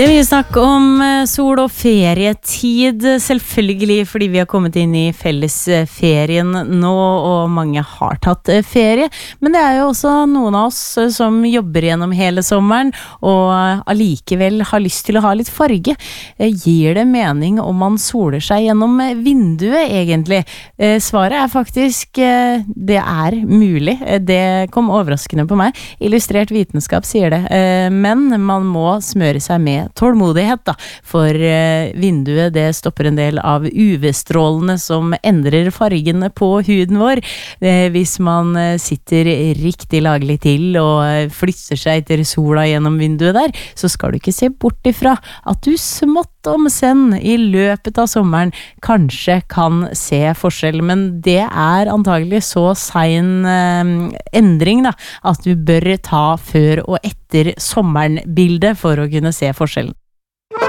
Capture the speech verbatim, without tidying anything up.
Det er mye snakk om sol- og ferietid, selvfølgelig fordi vi har kommet inn i fellesferien nå, og mange har tatt ferie. Men det er jo også noen av oss som jobber gjennom hele sommeren, og allikevel har lyst til å ha litt farge. Gir det mening om man soler seg gjennom vinduet, egentlig? Svaret er faktisk, det er mulig. Det kom overraskende på meg. Illustrert vitenskap sier det. Men man må smøre seg med tålmodighet da, for eh, vinduet det stopper en del av U V-strålene som endrer fargene på huden vår. Eh, hvis man eh, sitter riktig laglig til og eh, flytter seg etter sola gjennom vinduet der, så skal du ikke se bort ifra at du smått om senn i løpet av sommeren kanskje kan se forskjell, men det er antagelig så sein eh, endring da, at du bør ta før og etter sommeren bildet for å kunne se forskjellen.